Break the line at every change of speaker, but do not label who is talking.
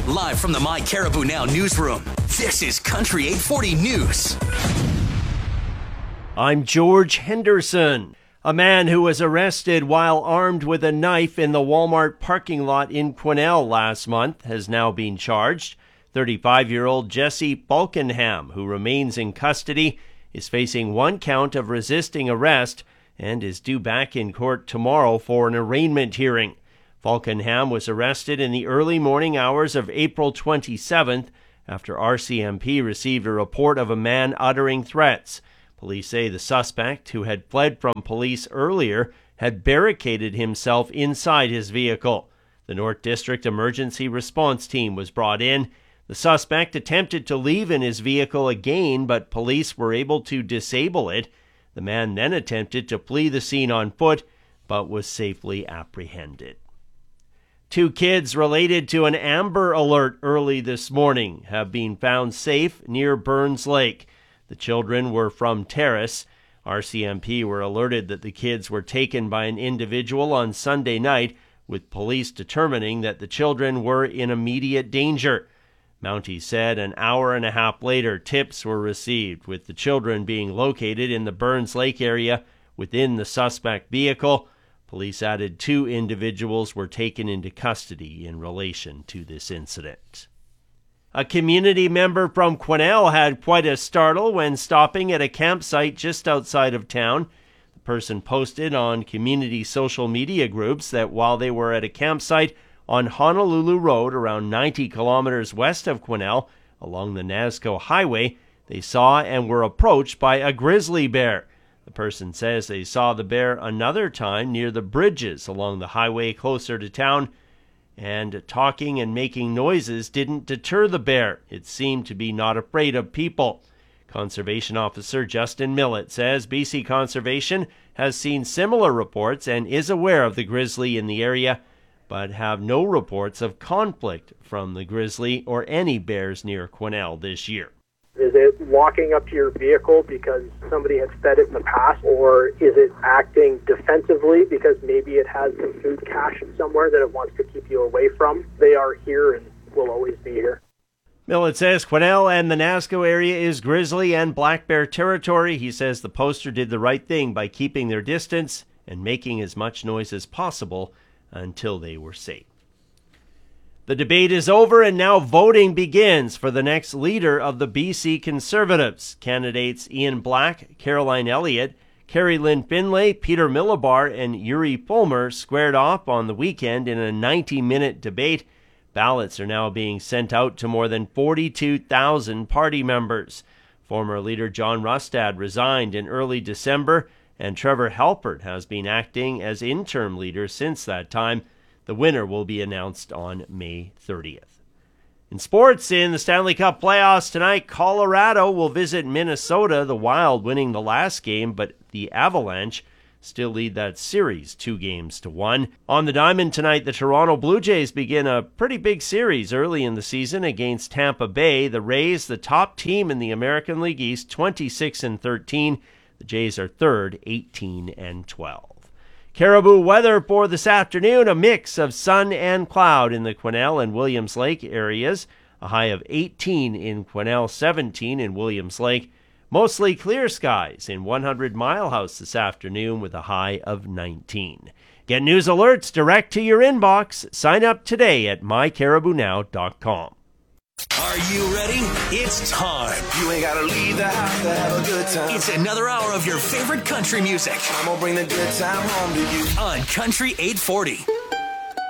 Live from the My Caribou Now newsroom, this is Country 840 News.
I'm George Henderson. A man who was arrested while armed with a knife in the Walmart parking lot in Quesnel last month has now been charged. 35-year-old Jesse Balkenham, who remains in custody, is facing one count of resisting arrest and is due back in court tomorrow for an arraignment hearing. Balkenham was arrested in the early morning hours of April 27th after RCMP received a report of a man uttering threats. Police say the suspect, who had fled from police earlier, had barricaded himself inside his vehicle. The North District Emergency Response Team was brought in. The suspect attempted to leave in his vehicle again, but police were able to disable it. The man then attempted to flee the scene on foot, but was safely apprehended. 2 kids related to an Amber Alert early this morning have been found safe near Burns Lake. The children were from Terrace. RCMP were alerted that the kids were taken by an individual on Sunday night, with police determining that the children were in immediate danger. Mountie said an hour and a half later, tips were received, with the children being located in the Burns Lake area within the suspect vehicle. Police added 2 individuals were taken into custody in relation to this incident. A community member from Quesnel had quite a startle when stopping at a campsite just outside of town. The person posted on community social media groups that while they were at a campsite on Honolulu Road, around 90 kilometers west of Quesnel, along the Nasco Highway, they saw and were approached by a grizzly bear. The person says they saw the bear another time near the bridges along the highway closer to town, and talking and making noises didn't deter the bear. It seemed to be not afraid of people. Conservation Officer Justin Millett says BC Conservation has seen similar reports and is aware of the grizzly in the area, but have no reports of conflict from the grizzly or any bears near Quesnel this year.
Is it walking up to your vehicle because somebody had fed it in the past, or is it acting defensively because maybe it has some food cached somewhere that it wants to keep you away from? They are here and will always be here.
Millett says Quesnel and the Nasco area is grizzly and black bear territory. He says the poster did the right thing by keeping their distance and making as much noise as possible until they were safe. The debate is over and now voting begins for the next leader of the BC Conservatives. Candidates Ian Black, Caroline Elliott, Carrie Lynn Finlay, Peter Millibar, and Yuri Fulmer squared off on the weekend in a 90-minute debate. Ballots are now being sent out to more than 42,000 party members. Former leader John Rustad resigned in early December, and Trevor Halpert has been acting as interim leader since that time. The winner will be announced on May 30th. In sports, in the Stanley Cup playoffs tonight, Colorado will visit Minnesota, the Wild winning the last game, but the Avalanche still lead that series 2-1. On the diamond tonight, the Toronto Blue Jays begin a pretty big series early in the season against Tampa Bay. The Rays, the top team in the American League East, 26-13. The Jays are third, 18-12. Caribou weather for this afternoon, a mix of sun and cloud in the Quesnel and Williams Lake areas. A high of 18 in Quesnel, 17 in Williams Lake. Mostly clear skies in 100 Mile House this afternoon with a high of 19. Get news alerts direct to your inbox. Sign up today at mycaribounow.com.
Are you ready? It's time.
You ain't gotta leave the house to have a good time.
It's another hour of your favorite country music.
I'm gonna bring the good time home to you.
On Country 840.